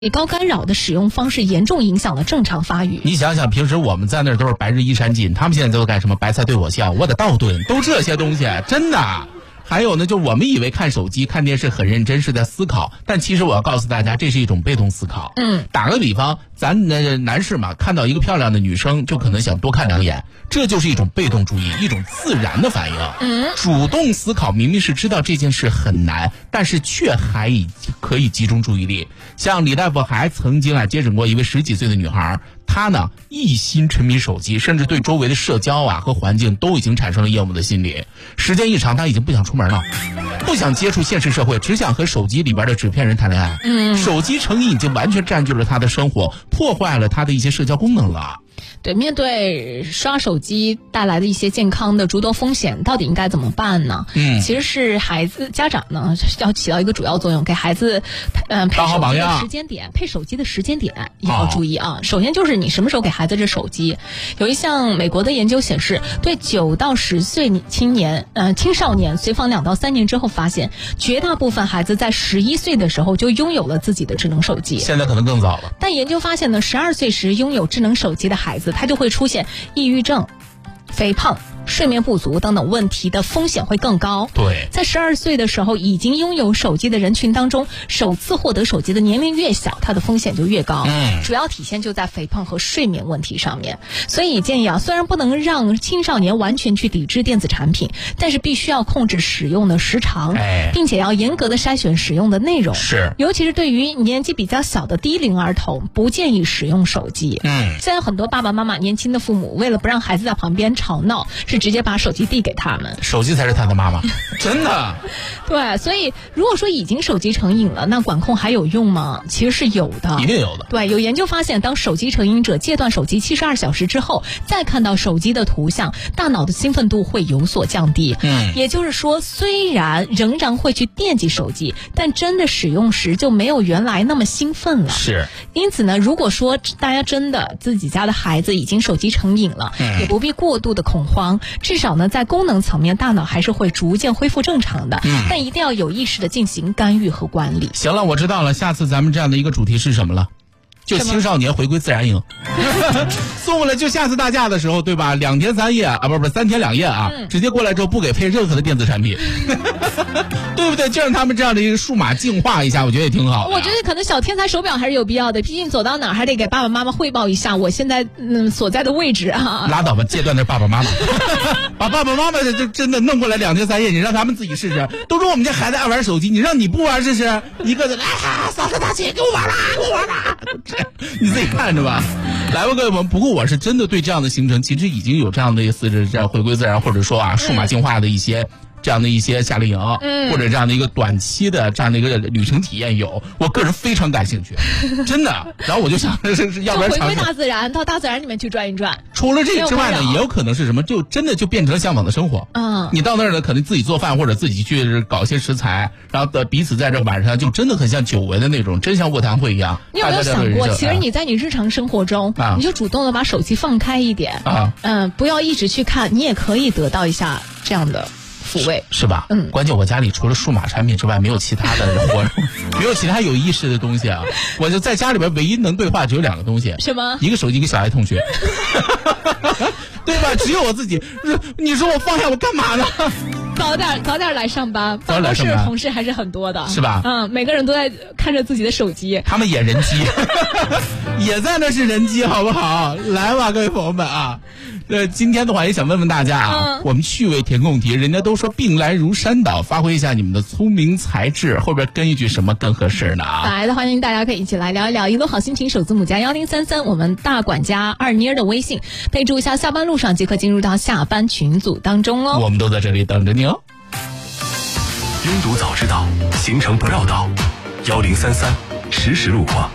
高干扰的使用方式严重影响了正常发育。 你想想，平时我们在那儿都是白日依山尽，他们现在都干什么？白菜对我笑，我得倒炖，都这些东西，真的。还有呢，就我们以为看手机看电视很认真，是在思考，但其实我要告诉大家，这是一种被动思考。打个比方，咱男士嘛，看到一个漂亮的女生，就可能想多看两眼，这就是一种被动主义，一种自然的反应。主动思考明明是知道这件事很难，但是却还可以集中注意力。像李大夫还曾经接诊过一位10几岁的女孩，她呢一心沉迷手机，甚至对周围的社交和环境都已经产生了厌恶的心理。时间一长，她已经不想出门了，不想接触现实社会，只想和手机里边的纸片人谈恋爱。手机成瘾已经完全占据了她的生活，破坏了她的一些社交功能了。 对，面对刷手机带来的一些健康的诸多风险，到底应该怎么办呢？其实是家长呢要起到一个主要作用，给孩子配手机的时间点，配手机的时间点也要注意啊。首先就是你什么时候给孩子这手机？有一项美国的研究显示，对9到10岁青少年随访2到3年之后，发现绝大部分孩子在11岁的时候就拥有了自己的智能手机， 现在可能更早了。 但研究发现呢，12岁时拥有智能手机的孩子，他就会出现抑郁症、肥胖、睡眠不足等等问题的风险会更高。 对， 在12岁的时候已经拥有手机的人群当中，首次获得手机的年龄越小，它的风险就越高。主要体现就在肥胖和睡眠问题上面。所以建议虽然不能让青少年完全去抵制电子产品，但是必须要控制使用的时长，并且要严格的筛选使用的内容。 是， 尤其是对于年纪比较小的低龄儿童，不建议使用手机。现在很多爸爸妈妈、年轻的父母为了不让孩子在旁边吵闹，是直接把手机递给他们， 手机才是他的妈妈，真的。 对，所以如果说已经手机成瘾了，那管控还有用吗？其实是有的， 一定有的。 对，有研究发现，当手机成瘾者戒断手机72小时之后，再看到手机的图像，大脑的兴奋度会有所降低。也就是说，虽然仍然会去惦记手机，但真的使用时就没有原来那么兴奋了。 是。 因此呢，如果说大家真的自己家的孩子已经手机成瘾了，也不必过度的恐慌，至少呢，在功能层面，大脑还是会逐渐恢复正常的。但一定要有意识的进行干预和管理。 行了，我知道了，下次咱们这样的一个主题是什么了？就青少年回归自然营，送过来就下次大假的时候，对吧？2天3夜不3天2夜直接过来之后不给配任何的电子产品，对不对？就让他们这样的一个数码净化一下，我觉得也挺好的。 我觉得可能小天才手表还是有必要的，毕竟走到哪儿还得给爸爸妈妈汇报一下我现在所在的位置啊。 拉倒吧，戒断的爸爸妈妈，把爸爸妈妈就真的弄过来2天3夜，你让他们自己试试。都说我们家孩子爱玩手机，你让你不玩试试？一个人嫂子大姐给我玩啦，你自己看着吧。来吧，各位朋友，不过我是真的对这样的行程，其实已经有这样的类似这样回归自然，或者说数码净化的一些这样的一些夏令营，或者这样的一个短期的这样的一个旅程体验我个人非常感兴趣，真的。然后我就想是要不然回归大自然，到大自然里面去转一转。 除了这个之外呢，也有可能是什么，就真的就变成了向往的生活。你到那儿呢，可能自己做饭或者自己去搞一些食材，然后彼此在这晚上就真的很像久违的那种，真像卧谈会一样。 你有没有想过，其实你在你日常生活中，你就主动的把手机放开一点不要一直去看，你也可以得到一下这样的抚慰， 是吧？关键我家里除了数码产品之外，没有其他的没有其他有意识的东西我就在家里边唯一能对话只有2个东西， 什么？ 一个手机，一个小爱同学，对吧？只有我自己。你说我放下我干嘛呢？ 早点来上班，办公室同事还是很多的， 是吧？ 每个人都在看着自己的手机， 他们也人机，也在那是人机，好不好？来吧，各位朋友们今天的话也想问问大家我们趣味填空题，人家都说病来如山倒，发挥一下你们的聪明才智，后边跟一句什么更合适呢？ 来的欢迎大家可以一起来聊一聊，一路好心情首字母加1033，我们大管家2妮的微信，备注一下下班路上即可进入到下班群组当中哦。 我们都在这里等着你哦。 拥堵早知道，行程不绕道，1033实时路况。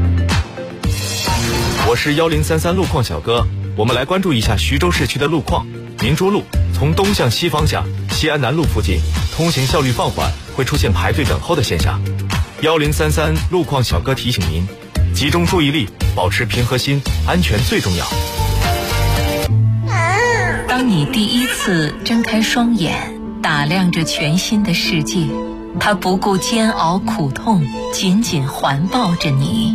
我是1033路况小哥，我们来关注一下徐州市区的路况。明珠路从东向西方向，西安南路附近通行效率放缓，会出现排队等候的现象。1033路况小哥提醒您，集中注意力，保持平和心，安全最重要。 当你第一次睁开双眼，打量着全新的世界， 他不顾煎熬苦痛，紧紧环抱着你。